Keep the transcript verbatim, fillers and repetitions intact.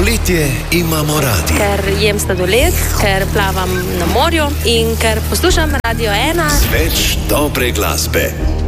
poletje imamo radi. Ker jem sladoled, ker plavam na morju in ker poslušam Radio ena. Več dobre glasbe.